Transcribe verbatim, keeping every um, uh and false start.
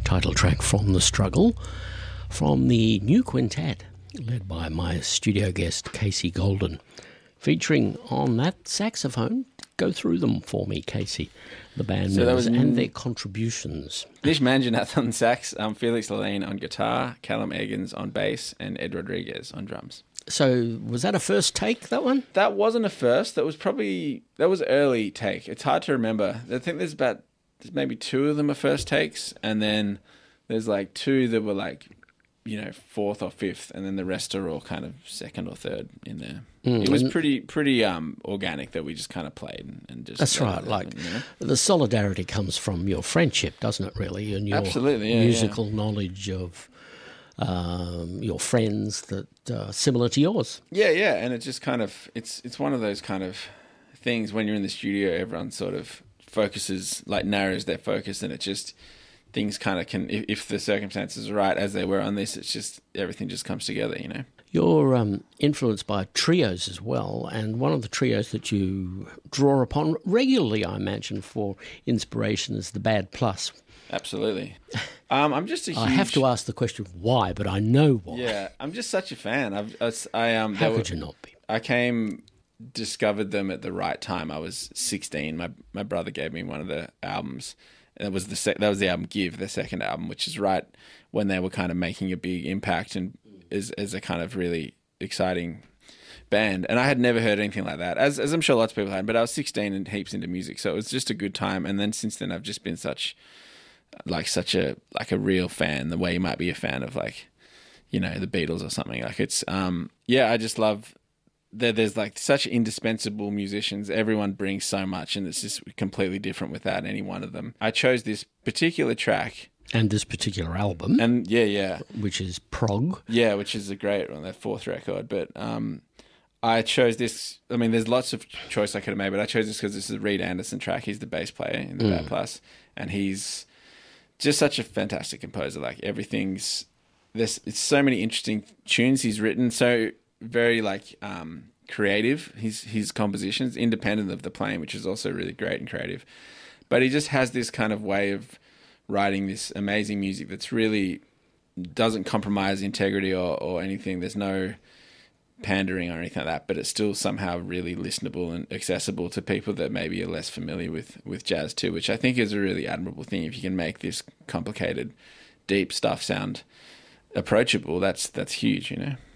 title track from The Struggle, from the new quintet, led by my studio guest, Casey Golden. Featuring on that saxophone, go through them for me, Casey, the band so members that was and their contributions. Nish Manjanath on sax, um, Felix Lalane on guitar, Callum Eggins on bass, and Ed Rodriguez on drums. So was that a first take, that one? That wasn't a first. That was probably, that was early take. It's hard to remember. I think there's about, there's maybe two of them are first takes, and then there's like two that were like, you know, fourth or fifth, and then the rest are all kind of second or third in there. Mm, it was pretty pretty um, organic that we just kind of played and, and just... That's right. Like, you know? The solidarity comes from your friendship, doesn't it, really? And your Absolutely, yeah, musical yeah. knowledge of um, your friends that are similar to yours. Yeah, yeah, and it just kind of... It's, it's one of those kind of things when you're in the studio, everyone sort of focuses, like narrows their focus, and it just... Things kind of can, if, if the circumstances are right, as they were on this, it's just, everything just comes together, you know. You're um, influenced by trios as well, and one of the trios that you draw upon regularly, I imagine, for inspiration is the Bad Plus. Absolutely. Um, I'm just a huge... I have to ask the question why, but I know why. Yeah, I'm just such a fan. I've, I, I um. How could were, you not be? I came, discovered them at the right time. I was sixteen. My my brother gave me one of the albums. That was the sec- that was the album Give, their second album, which is right when they were kind of making a big impact and is as a kind of really exciting band. And I had never heard anything like that, as as I'm sure lots of people had. But I was sixteen and heaps into music, so it was just a good time. And then since then, I've just been such like such a like a real fan, the way you might be a fan of like, you know, the Beatles or something. Like it's um yeah, I just love. There, there's like such indispensable musicians. Everyone brings so much, and it's just completely different without any one of them. I chose this particular track. And this particular album. And yeah, yeah. Which is Prog. Yeah, which is a great one, their fourth record. But um, I chose this. I mean, there's lots of choice I could have made, but I chose this because this is a Reed Anderson track. He's the bass player in the mm. Bad Plus. And he's just such a fantastic composer. Like everything's, there's it's so many interesting tunes he's written. So very like um, creative, his his compositions, independent of the playing, which is also really great and creative. But he just has this kind of way of writing this amazing music that's really doesn't compromise integrity or, or anything. There's no pandering or anything like that, but it's still somehow really listenable and accessible to people that maybe are less familiar with, with jazz too, which I think is a really admirable thing. If you can make this complicated, deep stuff sound approachable, that's that's huge, you know.